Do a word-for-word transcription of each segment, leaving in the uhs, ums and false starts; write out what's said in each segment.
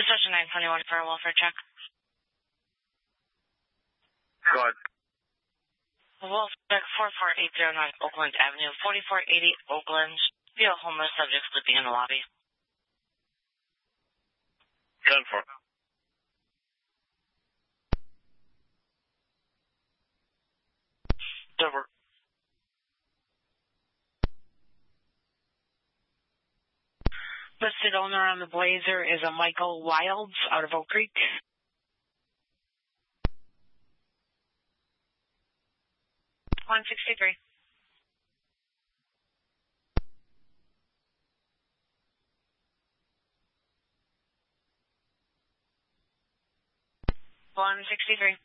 Session nine twenty-one for a welfare check. Go ahead. Welfare check four four eight zero nine Oakland Avenue, forty-four eighty Oakland. Feel homeless subject sleeping in the lobby. ten four. Over. Listed owner on the Blazer is a Michael Wilds out of Oak Creek. one sixty-three. one sixty-three.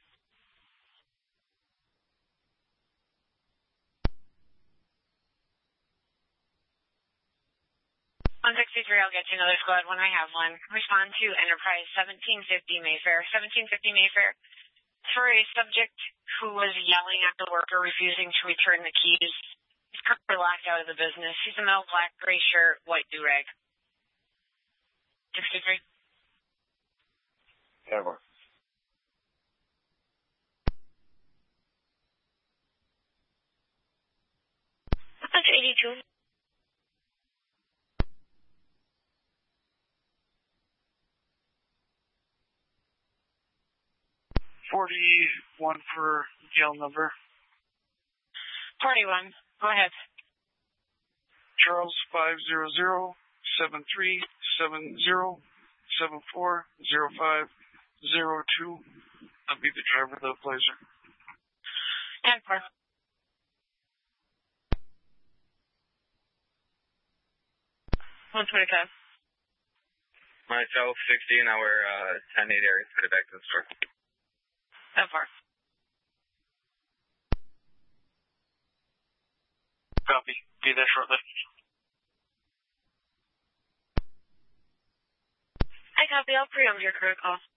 one sixty-three, I'll get you another squad when I have one. Respond to Enterprise seventeen fifty Mayfair. seventeen fifty Mayfair. For a subject who was yelling at the worker refusing to return the keys. He's currently locked out of the business. He's a male, black, gray shirt, white do-rag. sixty-three. Over. That's eighty-two. forty-one for jail number. forty-one. Go ahead. Charles five zero zero seven three seven zero seven four zero five zero two. I'll be the driver of the Blazer. ten four. one twenty-five. Myself, sixteen hour, uh, ten eight areas, put it back to the store. ten four. Copy. Be there shortly. I copy. I'll preempt your crew call.